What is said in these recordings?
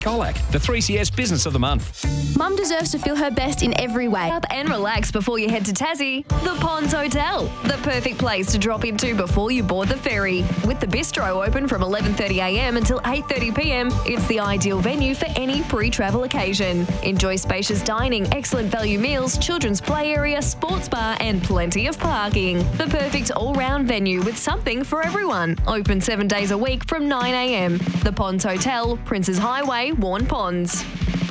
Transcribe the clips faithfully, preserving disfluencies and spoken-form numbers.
Colac, the three C S Business of the Month. Mum deserves to feel her best in every way. Up and relax before you head to Tassie. The Ponds Hotel, the perfect place to drop into before you board the ferry. With the bistro open from eleven thirty a m until eight thirty p m, it's the ideal venue for any pre-travel occasion. Enjoy spacious dining, excellent value meals, children's play area, sports bar and plenty of parking. The perfect all-round venue with something for everyone. Open seven days a week from nine a m. The Ponds Hotel, Princes Highway, Warn Ponds.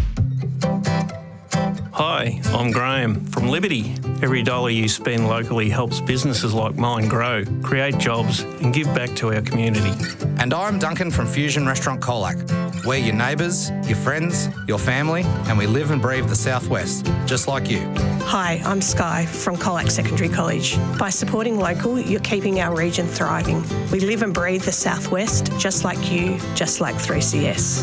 Hi, I'm Graham from Liberty. Every dollar you spend locally helps businesses like mine grow, create jobs and give back to our community. And I'm Duncan from Fusion Restaurant Colac. We're your neighbours, your friends, your family, and we live and breathe the Southwest, just like you. Hi, I'm Sky from Colac Secondary College. By supporting local, you're keeping our region thriving. We live and breathe the Southwest, just like you, just like three C S.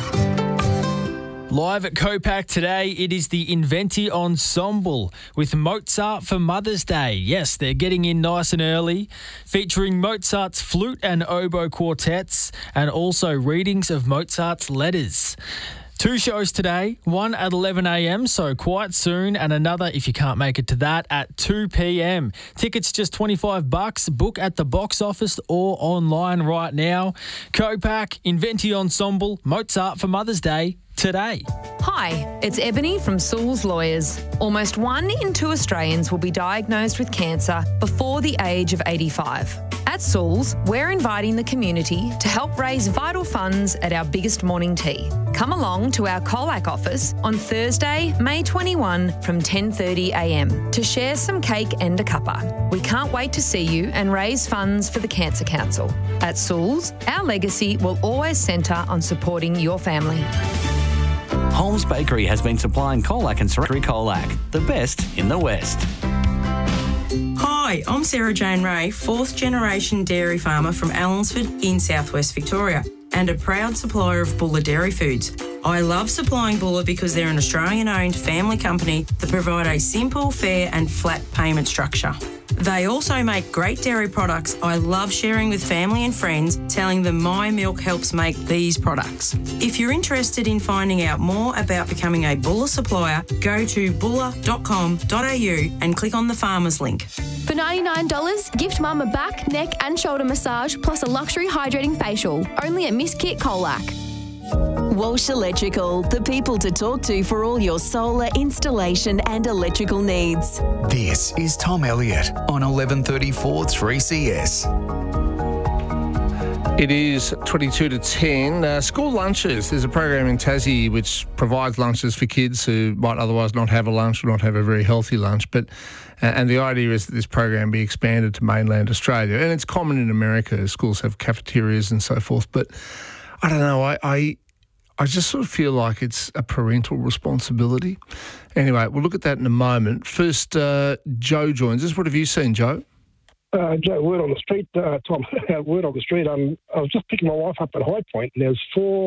Live at Copac today, it is the Inventi Ensemble with Mozart for Mother's Day. Yes, they're getting in nice and early, featuring Mozart's flute and oboe quartets and also readings of Mozart's letters. Two shows today, one at eleven a m, so quite soon, and another, if you can't make it to that, at two p m. Tickets just twenty-five bucks. Book at the box office or online right now. Copac, Inventi Ensemble, Mozart for Mother's Day, today. Hi, it's Ebony from Sewell's Lawyers. Almost one in two Australians will be diagnosed with cancer before the age of eighty-five. At Sewell's, we're inviting the community to help raise vital funds at our biggest morning tea. Come along to our Colac office on Thursday, May twenty-first from ten thirty a m to share some cake and a cuppa. We can't wait to see you and raise funds for the Cancer Council. At Sewell's, our legacy will always centre on supporting your family. Holmes Bakery has been supplying Colac and Surrey Colac, the best in the West. Hi, I'm Sarah Jane Ray, fourth generation dairy farmer from Allensford in southwest Victoria and a proud supplier of Bulla Dairy Foods. I love supplying Bulla because they're an Australian-owned family company that provide a simple, fair and flat payment structure. They also make great dairy products I love sharing with family and friends, telling them my milk helps make these products. If you're interested in finding out more about becoming a Bulla supplier, go to bulla dot com dot a u and click on the farmers link. For ninety-nine dollars, gift Mum a back, neck and shoulder massage plus a luxury hydrating facial. Only at Miss Kit Colac. Walsh Electrical, the people to talk to for all your solar installation and electrical needs. This is Tom Elliott on eleven thirty-four three C S. It is twenty-two to ten. Uh, school lunches. There's a program in Tassie which provides lunches for kids who might otherwise not have a lunch or not have a very healthy lunch. But uh, and the idea is that this program be expanded to mainland Australia. And it's common in America. Schools have cafeterias and so forth. But I don't know. I, I I just sort of feel like it's a parental responsibility. Anyway, we'll look at that in a moment. First, uh, Joe joins us. What have you seen, Joe? Uh, Joe, word on the street, uh, Tom, word on the street. Um, I was just picking my wife up at High Point, and there's four